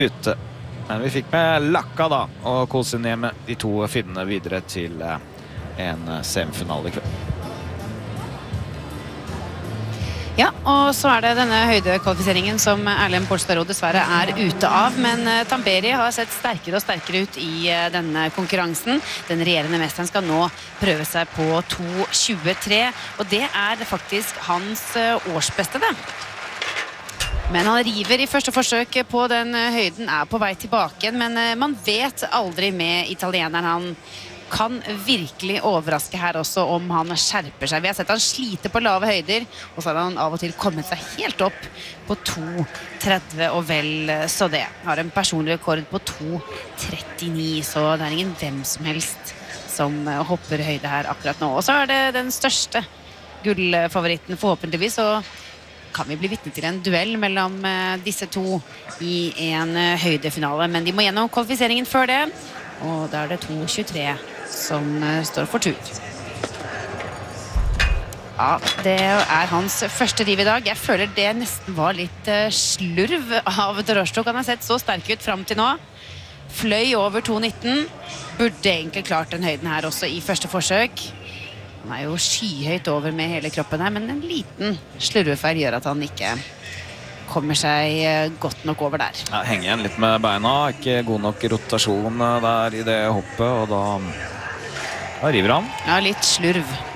ute. Men vi fikk med Lakka da, og Kosinjeme, de to finnene videre til en semifinale i kveld. Ja, og så det denne høydekvalifiseringen som Erlend Polstad dessverre ute av, men Tamberi har sett sterkere og sterkere ut i denne konkurransen. Den regjerende mesteren skal nå prøve seg på 2.23, og det faktisk hans årsbeste det. Men han river i første forsøk på den høyden, på vei tilbake, men man vet aldri med italieneren. Han kan virkelig overraske her også om han skjerper seg. Vi har sett han slite på lave høyder, og så har han av og til kommet seg helt opp på 2.30, og vel så det. Har en personlig rekord på 2.39, så det ingen hvem som helst som hopper høyde her akkurat nå. Og så det den største gullfavoritten forhåpentligvis, og kan vi bli vitne til en duell mellom disse to i en høydefinale, men de må gjennom kvalifiseringen før det, og da det 2.23 som står for tur. Ja, det hans første riv i dag. Jeg føler det nesten var litt slurv av Drostok. Han har sett så sterk ut frem til nå. Fløy over 2.19. Burde egentlig klart den høyden her også i første forsøk. Han jo skyhøyt over med hele kroppen her, men en liten slurvefeil gjør at han ikke kommer seg godt nok over der. Ja, henger igjen litt med beina, ikke god nok rotasjon der i det hoppet, og da river han. Ja, litt slurv.